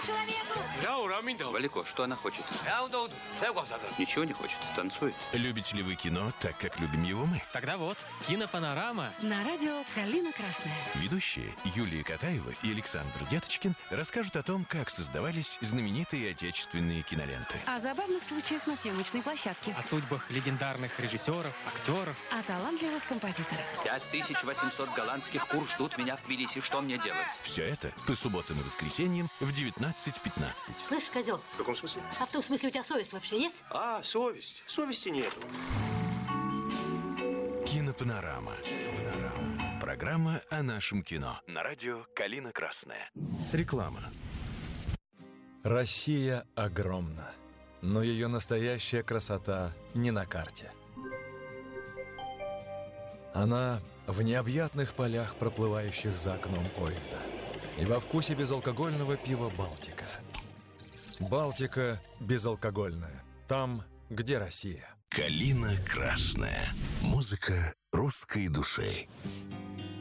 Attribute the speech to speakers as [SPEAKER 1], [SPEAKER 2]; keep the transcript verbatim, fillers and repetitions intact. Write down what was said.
[SPEAKER 1] человеку.
[SPEAKER 2] Валико, что она хочет? Ничего не хочет, танцует.
[SPEAKER 3] Любите ли вы кино так, как любим его мы?
[SPEAKER 4] Тогда вот, кинопанорама.
[SPEAKER 1] На радио «Калина Красная».
[SPEAKER 3] Ведущие Юлия Катаева и Александр Деточкин расскажут о том, как создавались знаменитые отечественные киноленты.
[SPEAKER 1] О забавных случаях на съемочной площадке.
[SPEAKER 4] О судьбах легендарных режиссеров, актеров.
[SPEAKER 1] О талантливых композиторах.
[SPEAKER 2] Пять тысяч восемьсот голландских кур ждут меня в Тбилиси. Что мне делать?
[SPEAKER 3] Все это по субботам и воскресеньям в девятнадцать пятнадцать.
[SPEAKER 5] Слышь, козел.
[SPEAKER 6] В каком смысле?
[SPEAKER 5] А в том смысле, у тебя совесть вообще есть?
[SPEAKER 6] А, совесть. Совести нету.
[SPEAKER 3] Кинопанорама. Программа о нашем кино. На радио «Калина Красная». Реклама.
[SPEAKER 7] Россия огромна, но ее настоящая красота не на карте. Она в необъятных полях, проплывающих за окном поезда, и во вкусе безалкогольного пива «Балтика». «Балтика» безалкогольная. Там, где Россия.
[SPEAKER 3] «Калина Красная». Музыка русской души.